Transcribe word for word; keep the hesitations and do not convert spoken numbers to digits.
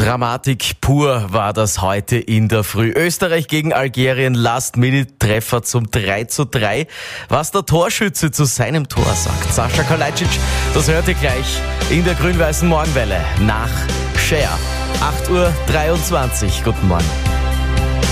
Dramatik pur war das heute in der Früh. Österreich gegen Algerien, Last-Minute-Treffer zum drei zu drei. Was der Torschütze zu seinem Tor sagt, Sascha Kalajdzic, das hört ihr gleich in der grün-weißen Morgenwelle nach Cher. acht Uhr dreiundzwanzig. Guten Morgen.